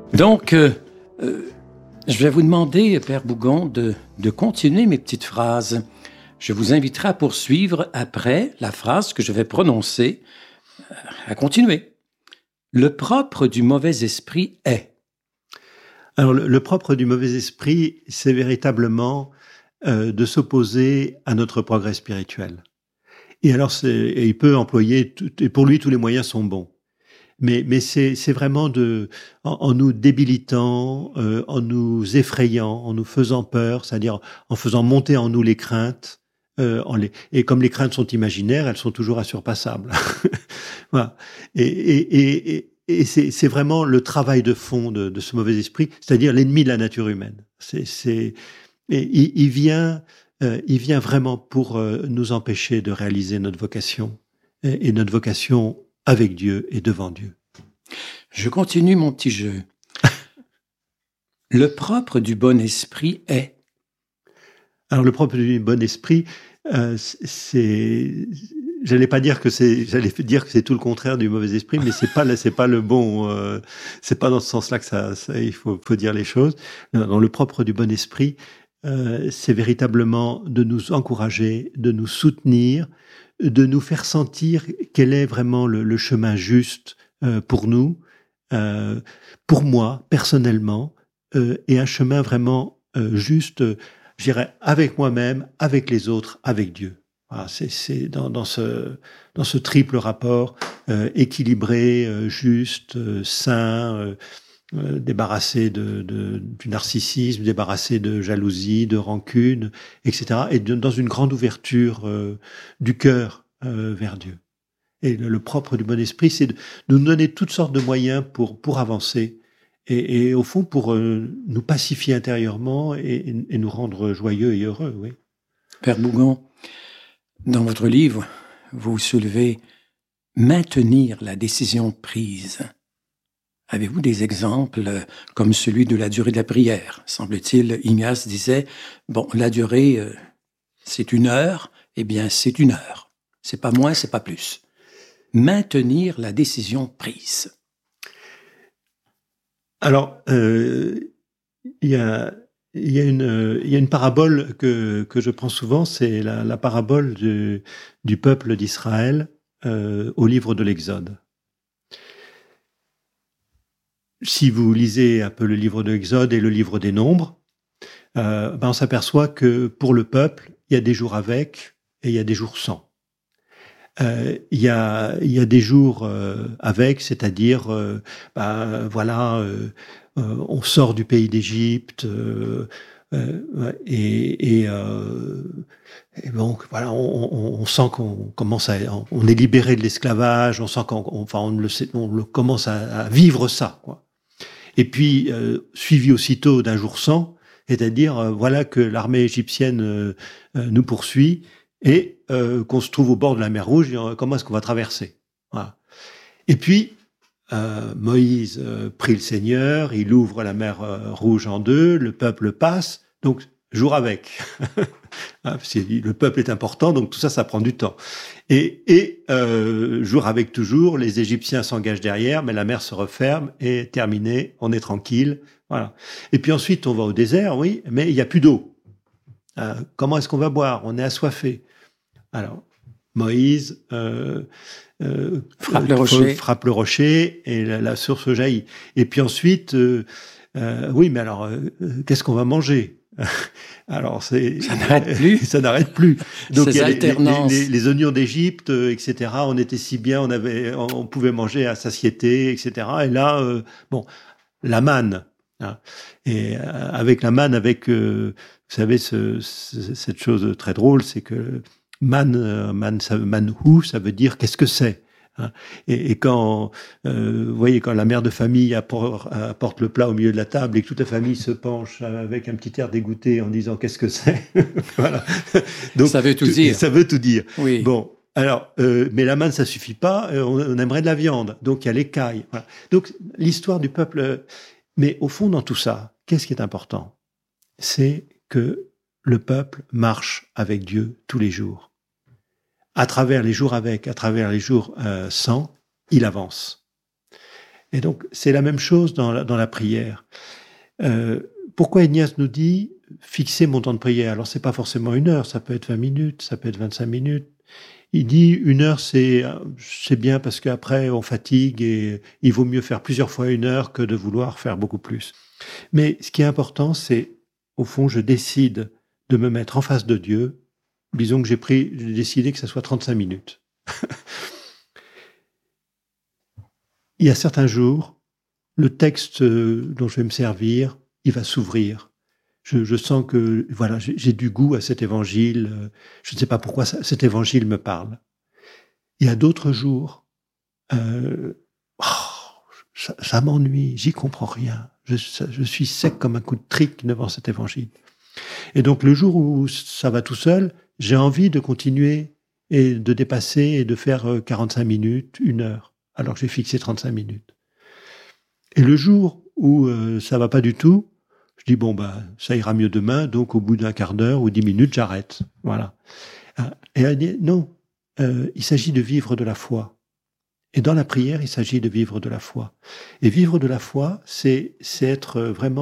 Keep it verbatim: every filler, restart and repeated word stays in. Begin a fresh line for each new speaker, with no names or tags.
Donc, euh, euh, je vais vous demander, Père Bougon, de, de continuer mes petites phrases. Je vous inviterai à poursuivre après la phrase que je vais prononcer, euh, à continuer. Le propre du mauvais esprit est.
Alors, le, le propre du mauvais esprit, c'est véritablement euh, de s'opposer à notre progrès spirituel. Et alors, c'est, et il peut employer, tout, et pour lui, tous les moyens sont bons. Mais, mais c'est, c'est vraiment de, en, en nous débilitant, euh, en nous effrayant, en nous faisant peur, c'est-à-dire en faisant monter en nous les craintes. Euh, en les, et comme les craintes sont imaginaires, elles sont toujours insurpassables. Voilà. Et, et, et, et, et c'est, c'est vraiment le travail de fond de, de ce mauvais esprit, c'est-à-dire l'ennemi de la nature humaine. C'est, c'est, et il, il vient, euh, il vient vraiment pour euh, nous empêcher de réaliser notre vocation et, et notre vocation avec Dieu et devant Dieu.
Je continue mon petit jeu. Le propre du bon esprit est.
Alors le propre du bon esprit, euh, c'est, j'allais pas dire que c'est, j'allais dire que c'est tout le contraire du mauvais esprit, mais c'est pas, c'est pas le bon, euh, c'est pas dans ce sens-là que ça, ça il faut, faut dire les choses. Dans le propre du bon esprit, euh, c'est véritablement de nous encourager, de nous soutenir, de nous faire sentir quel est vraiment le, le chemin juste euh, pour nous, euh, pour moi personnellement, euh, et un chemin vraiment euh, juste, euh, je dirais, avec moi-même, avec les autres, avec Dieu. Voilà, c'est, c'est dans, dans ce dans ce triple rapport euh, équilibré, euh, juste, euh, sain, euh, euh, débarrassé de, de du narcissisme, débarrassé de jalousie, de rancune, et cetera. Et de, dans une grande ouverture euh, du cœur euh, vers Dieu. Et le, le propre du bon esprit, c'est de, de nous donner toutes sortes de moyens pour pour avancer et, et au fond pour euh, nous pacifier intérieurement et, et, et nous rendre joyeux et heureux. Oui.
Père Bougon, dans votre livre, vous soulevez maintenir la décision prise. Avez-vous des exemples comme celui de la durée de la prière? Semble-t-il, Ignace disait, bon, la durée, euh, c'est une heure, eh bien, c'est une heure. C'est pas moins, c'est pas plus. Maintenir la décision prise.
Alors, euh, il y a, il y a une, il y a une parabole que que je prends souvent, c'est la, la parabole du, du peuple d'Israël euh, au livre de l'Exode. Si vous lisez un peu le livre de l'Exode et le livre des Nombres, euh, ben on s'aperçoit que pour le peuple, il y a des jours avec et il y a des jours sans. Euh, il y a il y a des jours euh, avec, c'est-à-dire euh, ben, voilà, euh, euh, on sort du pays d'Égypte euh, euh, et, et, euh, et donc voilà, on, on, on sent qu'on commence à, on est libéré de l'esclavage, on sent qu'on, on, enfin on le, sait, on le commence à, à vivre ça, quoi. Et puis, euh, suivi aussitôt d'un jour sans, c'est-à-dire, euh, voilà que l'armée égyptienne euh, euh, nous poursuit et euh, qu'on se trouve au bord de la mer Rouge, et, euh, comment est-ce qu'on va traverser? Voilà. Et puis, euh, Moïse euh, prie le Seigneur, il ouvre la mer euh, Rouge en deux, le peuple passe, donc jour avec. Hein, parce que le peuple est important, donc tout ça, ça prend du temps. Et, et euh, jour avec toujours, les Égyptiens s'engagent derrière, mais la mer se referme et terminé, on est tranquille. Voilà. Et puis ensuite, on va au désert, oui, mais il y a plus d'eau. Euh, comment est-ce qu'on va boire? On est assoiffé. Alors, Moïse euh, euh,
frappe, le rocher.
frappe le rocher et la, la source jaillit. Et puis ensuite, euh, euh, oui, mais alors, euh, qu'est-ce qu'on va manger? Alors, c'est,
ça n'arrête plus.
Ça n'arrête plus. Donc,
Ces
il y a
alternances.
les, les, les, les oignons d'Égypte, euh, et cetera. On était si bien, on avait, on, on pouvait manger à satiété, et cetera. Et là, euh, bon, la manne. Hein. Et euh, avec la manne, avec, euh, vous savez, ce, ce, cette chose très drôle, c'est que man, euh, man, ça, manhu, ça veut dire qu'est-ce que c'est. Et, et quand, euh, vous voyez, quand la mère de famille apporte, apporte le plat au milieu de la table et que toute la famille se penche avec un petit air dégoûté en disant qu'est-ce que c'est, voilà.
Donc ça veut tout dire.
Ça veut tout dire.
Oui.
Bon, alors, euh, mais la manne ça suffit pas. On, on aimerait de la viande, donc il y a l'écaille. Voilà. Donc l'histoire du peuple. Mais au fond, dans tout ça, qu'est-ce qui est important? C'est que le peuple marche avec Dieu tous les jours. À travers les jours avec, à travers les jours euh, sans, il avance. Et donc, c'est la même chose dans la, dans la prière. Euh, pourquoi Ignace nous dit fixer mon temps de prière? Alors, c'est pas forcément une heure, ça peut être vingt minutes, ça peut être vingt-cinq minutes. Il dit une heure, c'est, c'est bien parce qu'après, on fatigue et il vaut mieux faire plusieurs fois une heure que de vouloir faire beaucoup plus. Mais ce qui est important, c'est, au fond, je décide de me mettre en face de Dieu. Disons que j'ai pris, j'ai décidé que ça soit trente-cinq minutes. Il y a certains jours, le texte dont je vais me servir, il va s'ouvrir. Je, je sens que voilà, j'ai, j'ai du goût à cet évangile. Je ne sais pas pourquoi ça, cet évangile me parle. Il y a d'autres jours, euh, oh, ça, ça m'ennuie, j'y comprends rien. Je, ça, je suis sec comme un coup de trique devant cet évangile. Et donc le jour où ça va tout seul, j'ai envie de continuer et de dépasser et de faire quarante-cinq minutes, une heure, alors que j'ai fixé trente-cinq minutes. Et le jour où euh, ça va pas du tout, je dis bon bah ça ira mieux demain, donc au bout d'un quart d'heure ou dix minutes j'arrête. Voilà. Et elle dit non, euh, il s'agit de vivre de la foi. Et dans la prière, il s'agit de vivre de la foi. Et vivre de la foi, c'est, c'est être vraiment